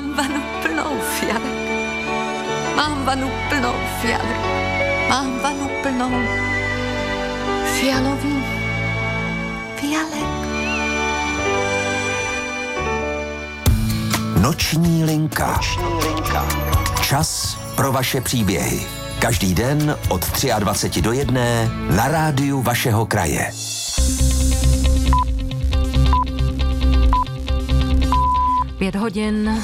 Mám vanu plnou fialek. Mám vanu plnou fialek. Mám vanu plnou fialových fialek. Noční linka. Čas pro vaše příběhy. Každý den od 23 do 1 na rádiu vašeho kraje. Pět hodin.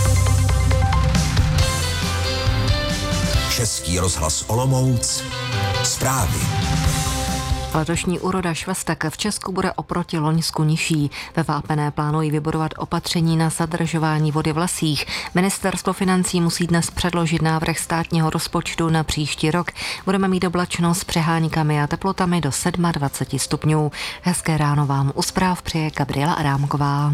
Český rozhlas Olomouc. Zprávy. Letošní úroda švestek v Česku bude oproti loňsku nižší. Ve Vápené plánují vybudovat opatření na zadržování vody v lesích. Ministerstvo financí musí dnes předložit návrh státního rozpočtu na příští rok. Budeme mít oblačno s přeháníkami a teplotami do 27 stupňů. Hezké ráno vám u zpráv přeje Gabriela Adámková.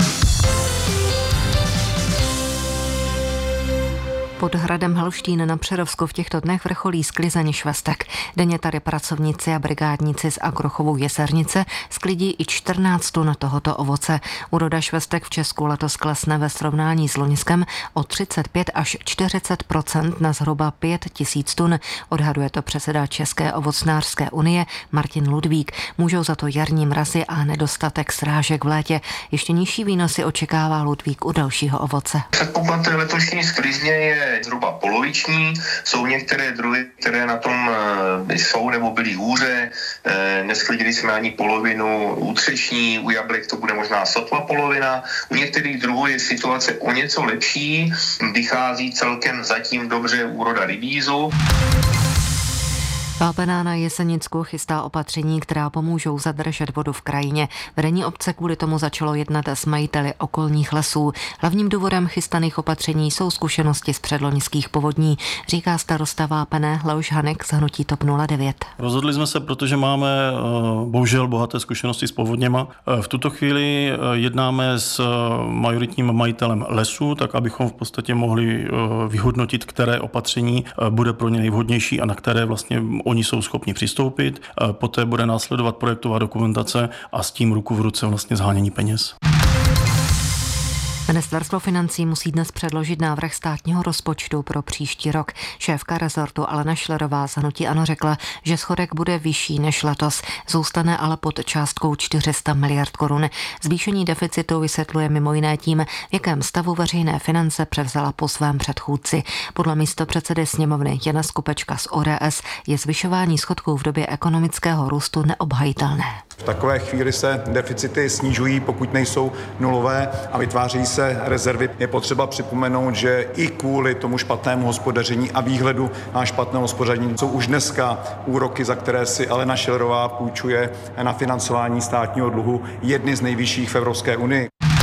Pod hradem Helštín na Přerovsku v těchto dnech vrcholí sklizeň švestek. Denně tady pracovníci a brigádníci z Agrochovu Jesernice sklidí i 14 tun tohoto ovoce. Úroda švestek v Česku letos klesne ve srovnání s loňskem o 35 až 40% na zhruba 5 000 tun. Odhaduje to předseda České ovocnářské unie Martin Ludvík. Můžou za to jarní mrazy a nedostatek srážek v létě. Ještě nižší výnosy očekává Ludvík u dalšího ovoce. Předpoklad letošní sklizně je zhruba poloviční. Jsou některé druhy, které na tom jsou nebo byly hůře. Nesklidili jsme ani polovinu u třešní, u jablek to bude možná sotva polovina. U některých druhů je situace o něco lepší. Vychází celkem zatím dobře úroda rybízu. Vápená na Jesenicku chystá opatření, která pomůžou zadržet vodu v krajině. Vedení obce kvůli tomu začalo jednat s majiteli okolních lesů. Hlavním důvodem chystaných opatření jsou zkušenosti z předloňských povodní, říká starosta Vápené Leoš Hanek z hnutí TOP 09. Rozhodli jsme se, protože máme bohužel bohaté zkušenosti s povodněma. V tuto chvíli jednáme s majoritním majitelem lesů, tak abychom v podstatě mohli vyhodnotit, které opatření bude pro ně nejvhodnější a na které vlastně oni jsou schopni přistoupit. Poté bude následovat projektová dokumentace a s tím ruku v ruce vlastně zhánění peněz. Ministerstvo financí musí dnes předložit návrh státního rozpočtu pro příští rok. Šéfka rezortu Alena Schillerová z hnutí ANO řekla, že schodek bude vyšší než letos. Zůstane ale pod částkou 400 miliard korun. Zvýšení deficitu vysvětluje mimo jiné tím, v jakém stavu veřejné finance převzala po svém předchůdci. Podle místopředsedy sněmovny Jana Skopečka z ODS je zvyšování schodků v době ekonomického růstu neobhajitelné. V takové chvíli se deficity snižují, pokud nejsou nulové, a vytváří se rezervy. Je potřeba připomenout, že i kvůli tomu špatnému hospodaření a výhledu na špatné hospodaření jsou už dneska úroky, za které si Alena Schillerová půjčuje na financování státního dluhu, jedny z nejvyšších v Evropské unii.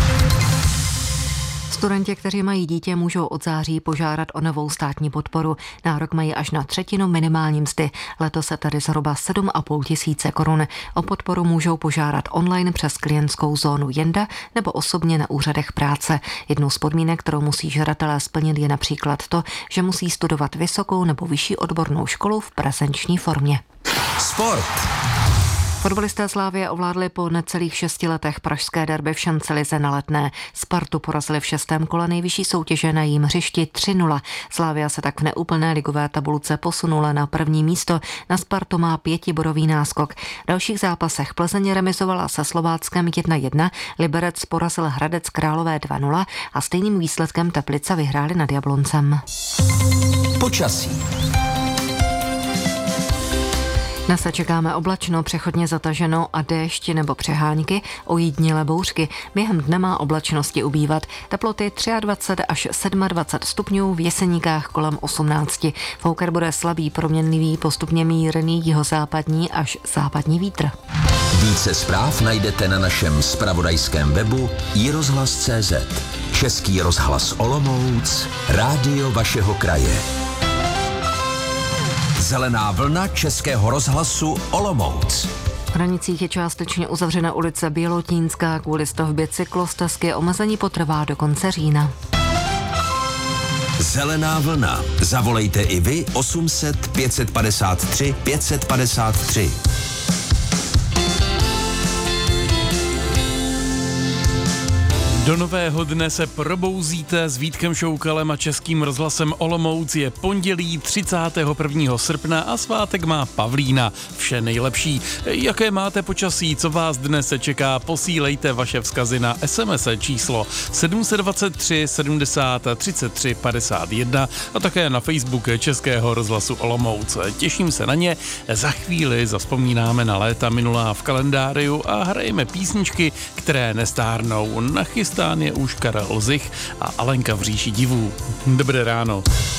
Studenti, kteří mají dítě, můžou od září požádat o novou státní podporu. Nárok mají až na třetinu minimální mzdy. Letos se tedy zhruba 7 500 korun. O podporu můžou požádat online přes klientskou zónu Jenda nebo osobně na úřadech práce. Jednou z podmínek, kterou musí žadatelé splnit, je například to, že musí studovat vysokou nebo vyšší odbornou školu v prezenční formě. Sport. Fotbalisté Slavie ovládli po necelých 6 letech pražské derby v šancelize na Letné. Spartu porazili v 6. kole nejvyšší soutěže na jejím hřišti 3-0. Slavia se tak v neúplné ligové tabulce posunula na první místo. Na Spartu má 5bodový náskok. V dalších zápasech Plzeň remizovala se Slováckem 1-1, Liberec porazil Hradec Králové 2-0 a stejným výsledkem Teplice vyhráli nad Jabloncem. Počasí. Dnes se čekáme oblačno, přechodně zataženo a déšť nebo přehánky, ojedinělé bouřky. Během dne má oblačnosti ubývat. Teploty 23 až 27 stupňů, v Jeseníkách kolem 18. Foukat bude slabý, proměnlivý, postupně mírný jihozápadní až západní vítr. Více zpráv najdete na našem zpravodajském webu iRozhlas.cz. Český rozhlas Olomouc, rádio vašeho kraje. Zelená vlna Českého rozhlasu Olomouc. V hranicích je částečně uzavřena ulice Bělotínská kvůli stavbě cyklostezky. Omezení potrvá do konce října. Zelená vlna. Zavolejte i vy 800 553 553. Do nového dne se probouzíte s Vítkem Šoukalem a Českým rozhlasem Olomouc. Je pondělí 31. srpna a svátek má Pavlína. Vše nejlepší. Jaké máte počasí, co vás dnes čeká, posílejte vaše vzkazy na SMS číslo 723 70 33 51 a také na Facebook Českého rozhlasu Olomouc. Těším se na ně. Za chvíli zavzpomínáme na léta minulá v kalendáriu a hrajeme písničky, které nestárnou. Nachystán je už Karel Zich a Alenka v říši divů. Dobré ráno.